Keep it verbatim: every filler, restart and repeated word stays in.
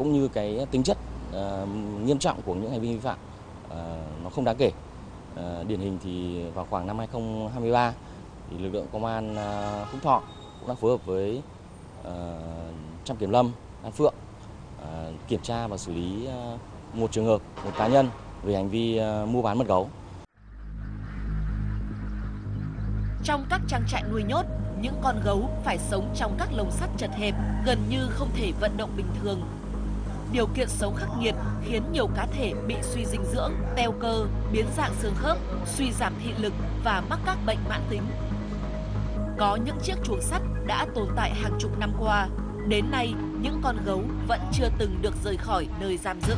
cũng như cái tính chất uh, nghiêm trọng của những hành vi vi phạm uh, nó không đáng kể. Uh, điển hình thì vào khoảng năm hai nghìn không trăm hai mươi ba thì lực lượng công an uh, Phúc Thọ cũng đã phối hợp với uh, Trạm Kiểm lâm Đan Phượng uh, kiểm tra và xử lý uh, một trường hợp, một cá nhân về hành vi uh, mua bán mật gấu. Trong các trang trại nuôi nhốt, những con gấu phải sống trong các lồng sắt chật hẹp, gần như không thể vận động bình thường. Điều kiện sống khắc nghiệt khiến nhiều cá thể bị suy dinh dưỡng, teo cơ, biến dạng xương khớp, suy giảm thị lực và mắc các bệnh mãn tính. Có những chiếc chuồng sắt đã tồn tại hàng chục năm qua, đến nay những con gấu vẫn chưa từng được rời khỏi nơi giam giữ.